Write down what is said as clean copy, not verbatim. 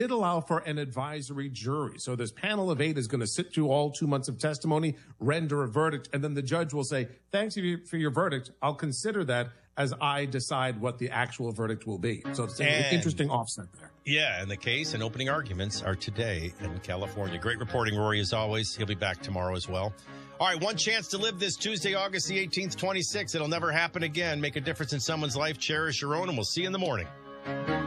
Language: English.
did allow for an advisory jury. So this panel of 8 is going to sit through all 2 months of testimony, render a verdict, and then the judge will say, thanks for your verdict. I'll consider that as I decide what the actual verdict will be. So it's an interesting offset there. Yeah, and the case and opening arguments are today in California. Great reporting, Rory, as always. He'll be back tomorrow as well. All right, one chance to live this Tuesday, August the 18th, 26. It'll never happen again. Make a difference in someone's life. Cherish your own, and we'll see you in the morning.